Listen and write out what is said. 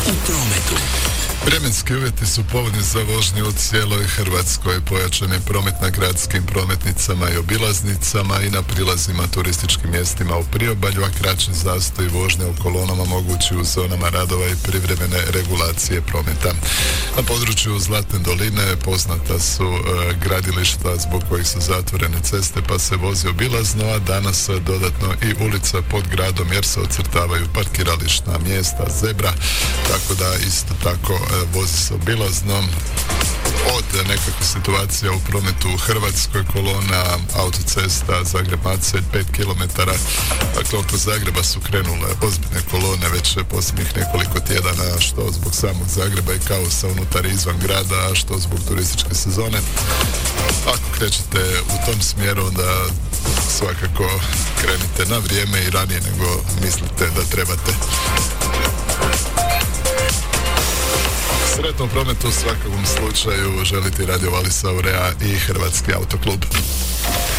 u prometu. Vremenski uvjeti su povoljni za vožnju u cijeloj Hrvatskoj. Pojačan je promet na gradskim prometnicama i obilaznicama i na prilazima turističkim mjestima u priobalju, a kraći zastoj vožnje u kolonama mogući u zonama radova i privremene regulacije prometa. Na području Zlatne doline poznata su gradilišta zbog kojih su zatvorene ceste pa se vozi obilazno, a danas dodatno i ulica pod gradom jer se ocrtavaju parkirališna mjesta, zebra, tako da isto tako vozi se obilazno. Od nekakve situacija u prometu u Hrvatskoj, kolona autocesta Zagreb-Macelj 5 km, dakle oko Zagreba su krenule ozbiljne kolone već posljednjih nekoliko tjedana, što zbog samog Zagreba i kaosa unutar i izvan grada, a što zbog turističke sezone. Ako krećete u tom smjeru, onda svakako krenite na vrijeme i ranije nego mislite da trebate. Sretno u prometu u svakom slučaju želiti Radio Valisa Aurea i Hrvatski autoklub.